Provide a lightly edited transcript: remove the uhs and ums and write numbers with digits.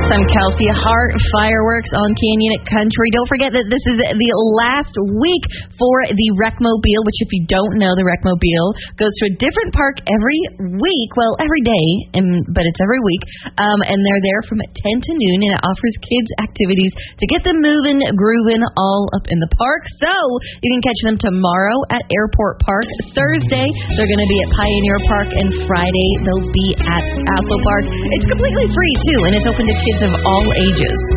I'm Kelsey Hart, fireworks on Canyon Country. Don't forget that this is the last week for the Wreckmobile, which if you don't know, the Wreckmobile goes to a different park every week. Well, every day, but it's every week. And they're there from 10 to noon, and it offers kids activities to get them moving, grooving all up in the park. So you can catch them tomorrow at Airport Park. Thursday, they're going to be at Pioneer Park, and Friday, they'll be at Asso Park. It's completely free, too, and it's open to kids of all ages.